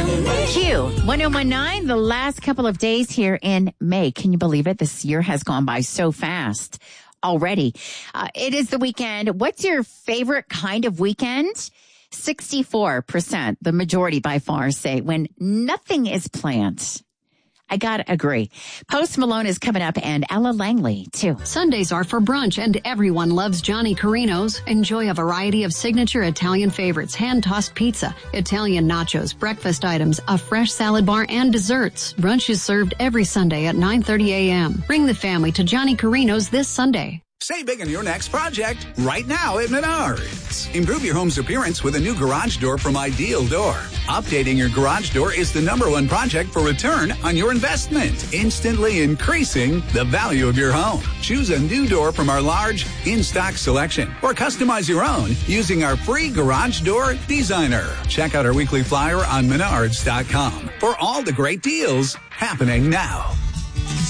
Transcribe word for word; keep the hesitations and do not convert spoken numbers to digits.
Q one oh one nine, the last couple of days here in May. Can you believe it? This year has gone by so fast already. Uh, it is the weekend. What's your favorite kind of weekend? sixty-four percent, the majority by far, say when nothing is planned. I gotta agree. Post Malone is coming up and Ella Langley, too. Sundays are for brunch and everyone loves Johnny Carino's. Enjoy a variety of signature Italian favorites, hand-tossed pizza, Italian nachos, breakfast items, a fresh salad bar, and desserts. Brunch is served every Sunday at nine thirty a.m. Bring the family to Johnny Carino's this Sunday. Save big on your next project right now at Menards. Improve your home's appearance with a new garage door from Ideal Door. Updating your garage door is the number one project for return on your investment, instantly increasing the value of your home. Choose a new door from our large in-stock selection or customize your own using our free garage door designer. Check out our weekly flyer on menards dot com for all the great deals happening now.